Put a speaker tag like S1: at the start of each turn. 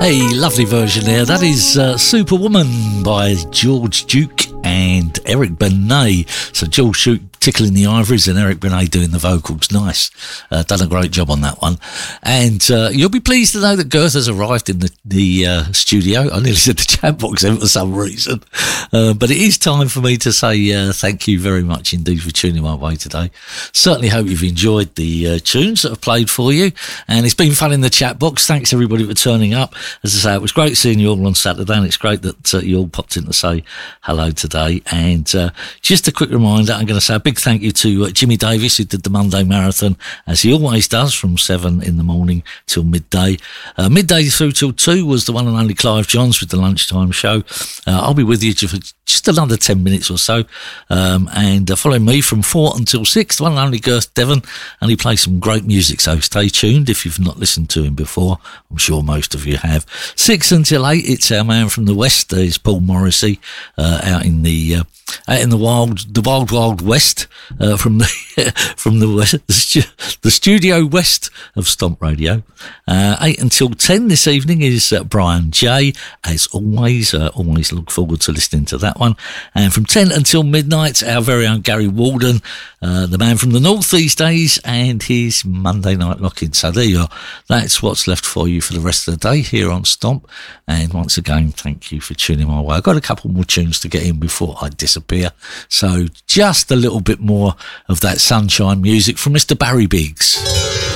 S1: Hey, lovely version there. That is Superwoman by George Duke and Eric Benet. So George Duke tickling the ivories and Eric Benet doing the vocals. Nice. Done a great job on that one. And you'll be pleased to know that Girth has arrived in the studio. I nearly said the chat box then for some reason. But it is time for me to say thank you very much indeed for tuning my way today. Certainly hope you've enjoyed the tunes that I've played for you. And it's been fun in the chat box. Thanks everybody for turning up. As I say, it was great seeing you all on Saturday, and it's great that you all popped in to say hello today. And just a quick reminder, I'm going to say a big thank you to Jimmy Davis, who did the Monday Marathon, as he always does, from 7 in the morning till midday. Midday through till 2 was the one and only Clive Johns with the lunchtime show. I'll be with you for just another 10 minutes or so. And following me from 4 until 6, the one and only Girth Devon, and he plays some great music, so stay tuned if you've not listened to him before. I'm sure most of you have. 6 until 8, it's our man from the West, there's Paul Morrissey, out in the wild west, from the west, the studio west of Stomp Radio. 8 until 10 this evening is Brian J. As always, always look forward to listening to that one. And from 10 until midnight, our very own Gary Walden, the man from the north these days, and his Monday night lock-in. So there you are. That's what's left for you for the rest of the day here on Stomp. And once again, thank you for tuning my way. I've got a couple more tunes to get in before I disappear. So just a little bit more of that sunshine music from Mr. Barry Biggs.